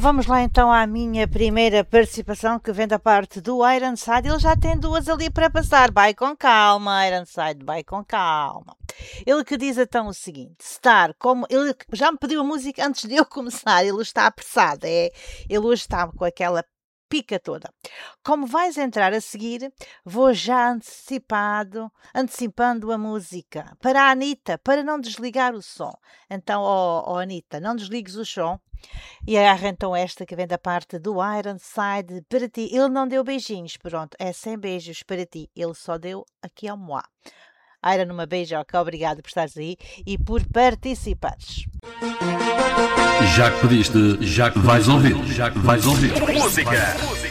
vamos lá então à minha primeira participação, que vem da parte do Ironside. Ele já tem duas ali para passar. Vai com calma, Ironside, vai com calma. Ele que diz então o seguinte: Star, como ele já me pediu a música antes de eu começar, ele está apressado, ele hoje está com aquela pica toda. Como vais entrar a seguir, vou já antecipando a música para a Anitta, para não desligar o som. Então, Anitta, não desligues o som. E agarra então esta que vem da parte do Ironside para ti. Ele não deu beijinhos, pronto, é sem beijos para ti. Ele só deu aqui ao moá. Iron, uma beijoca, obrigado por estares aí e por participares. Já que pediste, já que vais ouvir, Música